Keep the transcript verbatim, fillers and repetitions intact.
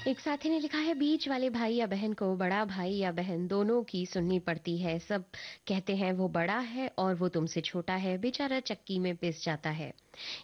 एक साथी ने लिखा है, बीच वाले भाई या बहन को बड़ा भाई या बहन दोनों की सुननी पड़ती है। सब कहते हैं वो बड़ा है और वो तुमसे छोटा है, बेचारा चक्की में पिस जाता है।